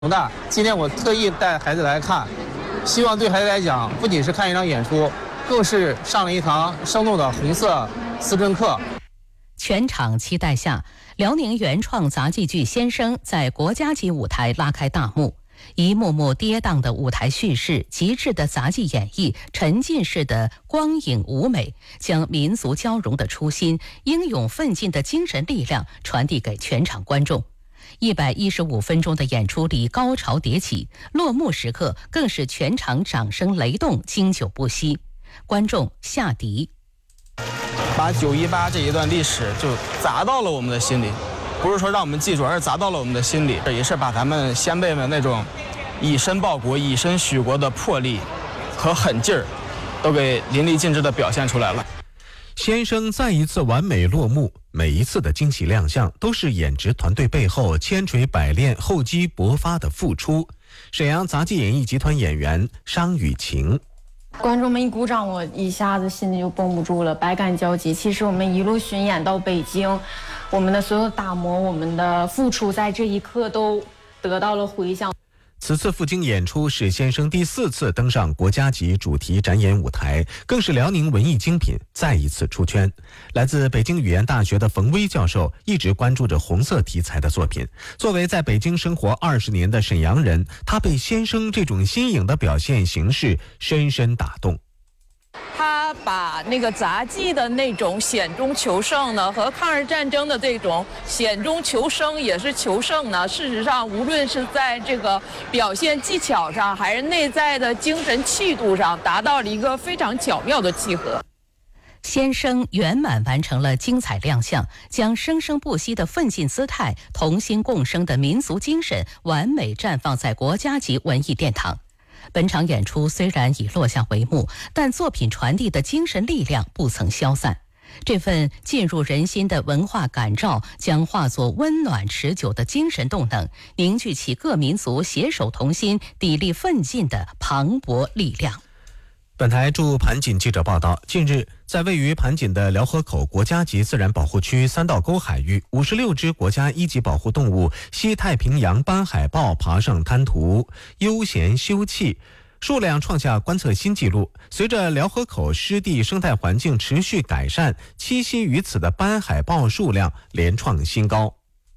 大，今天我特意带孩子来看，希望对孩子来讲，不仅是看一场演出，更是上了一堂生动的红色思政课。 全场期待下，辽宁原创杂技剧《先生》在国家级舞台拉开大幕。一幕幕跌宕的舞台叙事，极致的杂技演绎，沉浸式的光影舞美，将民族交融的初心、英勇奋进的精神力量传递给全场观众。115分钟的演出里高潮迭起，落幕时刻更是全场掌声雷动，经久不息。观众夏迪把918这一段历史就砸到了我们的心里，不是说让我们记住，而是砸到了我们的心里，也是把咱们先辈们那种以身报国、以身许国的魄力和狠劲儿，都给淋漓尽致地表现出来了。 先生再一次完美落幕，每一次的惊喜亮相都是演职团队背后千锤百炼、厚积薄发的付出。沈阳杂技演艺集团演员商雨晴， 观众们一鼓掌，我一下子心里就绷不住了，百感交集。其实我们一路巡演到北京，我们的所有打磨，我们的付出，在这一刻都得到了回响。 此次赴京演出是先生第4次登上国家级主题展演舞台，更是辽宁文艺精品再一次出圈。来自北京语言大学的冯威教授一直关注着红色题材的作品。作为在北京生活20年的沈阳人，他被先生这种新颖的表现形式深深打动。 他把那个杂技的那种险中求胜呢，和抗日战争的这种险中求生也是求胜呢，事实上无论是在这个表现技巧上，还是内在的精神气度上，达到了一个非常巧妙的契合。 先生圆满完成了精彩亮相，将生生不息的奋进姿态、同心共生的民族精神完美绽放在国家级文艺殿堂。本场演出虽然已落下帷幕，但作品传递的精神力量不曾消散。这份进入人心的文化感召，将化作温暖持久的精神动能，凝聚起各民族携手同心、砥砺奋进的磅礴力量。 本台驻盘锦记者报道，近日在位于盘锦的辽河口国家级自然保护区三道沟海域，56只国家1级保护动物西太平洋斑海豹爬上滩涂，悠闲休憩，数量创下观测新纪录。随着辽河口湿地生态环境持续改善，栖息于此的斑海豹数量连创新高。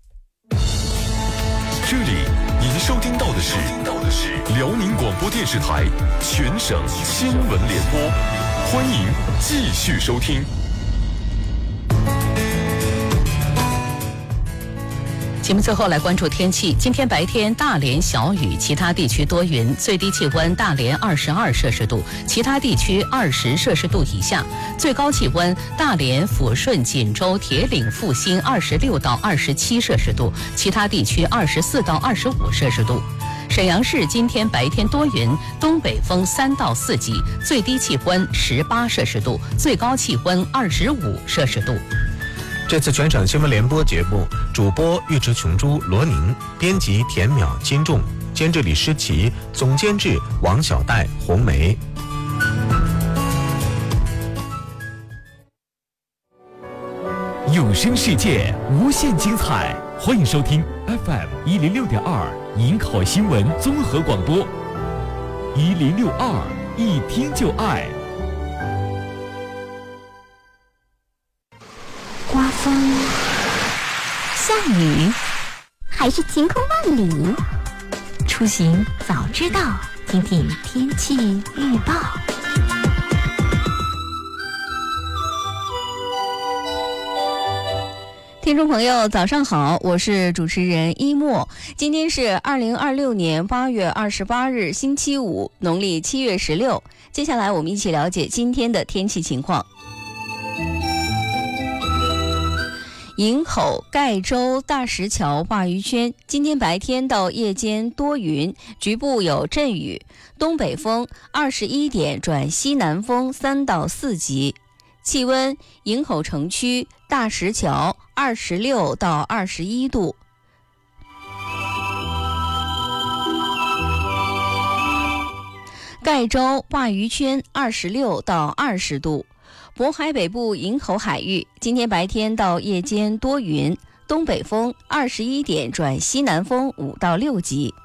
这里您收听到的是辽宁广播电视台全省新闻联播，欢迎继续收听。 节目最后来关注天气。今天白天大连小雨，其他地区多云，最低气温大连22摄氏度，其他地区20摄氏度以下。最高气温大连、抚顺、锦州、铁岭、阜新26到27摄氏度，其他地区24到25摄氏度。沈阳市今天白天多云，东北风3到4级，最低气温18摄氏度，最高气温25摄氏度。 这次全省新闻联播节目，主播尉迟琼珠、罗宁，编辑田淼、金仲，监制李诗琪，总监制王小戴、红梅。 有声世界无限精彩，欢迎收听 FM 106.2营口新闻综合广播，1062一听就爱。 刮风、下雨，还是晴空万里？出行早知道，听听天气预报。 听众朋友早上好，我是主持人一墨。今天是2026年8月28日星期五，农历7月16。接下来我们一起了解今天的天气情况。营口、盖州、大石桥、鲅鱼圈，今天白天到夜间多云，局部有阵雨，东北风21点转西南风3到4级。气温：营口城区、大石桥26到21度。盖州、鲅鱼圈26到20度。渤海北部营口海域，今天白天到夜间多云，东北风21点转西南风5到6级。